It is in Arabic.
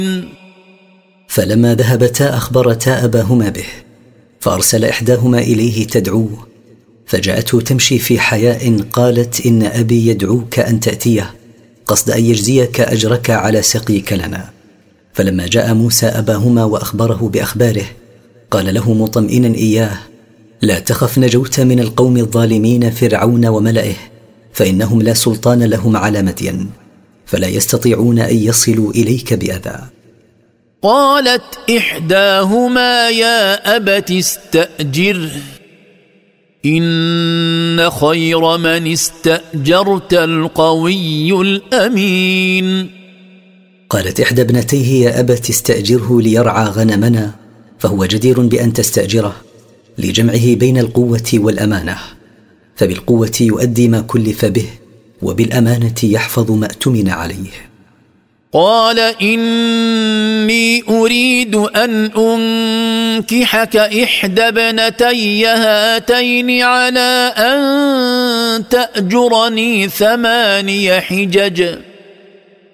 فلما ذهبتا أخبرتا أباهما به، فأرسل إحداهما إليه تدعوه، فجاءته تمشي في حياء قالت: إن أبي يدعوك أن تأتيه قصد أن يجزيك أجرك على سقيك لنا. فلما جاء موسى أباهما وأخبره بأخباره قال له مطمئنا إياه: لا تخف، نجوت من القوم الظالمين فرعون وملئه، فإنهم لا سلطان لهم على مدين، فلا يستطيعون أن يصلوا إليك بأذى. قالت إحداهما: يا أبت استأجره، إن خير من استأجرت القوي الأمين. قالت إحدى ابنتيه: يا أبت استأجره ليرعى غنمنا، فهو جدير بأن تستأجره لجمعه بين القوة والأمانة، فبالقوة يؤدي ما كلف به، وبالأمانة يحفظ ما اؤتمن عليه. قال: إني أريد أن أنكحك إحدى ابنتي هاتين على أن تأجرني 8 حجج،